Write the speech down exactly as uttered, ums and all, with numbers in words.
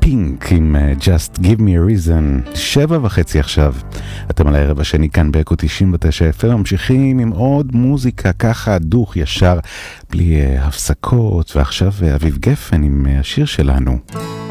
פינק עם Just Give Me a Reason, שבע וחצי עכשיו. אתם על הערב השני כאן באקו תשעים ותשע אף אם, ממשיכים עם עוד מוזיקה ככה דוך ישר, בלי uh, הפסקות, ועכשיו אביב גפן עם השיר שלנו.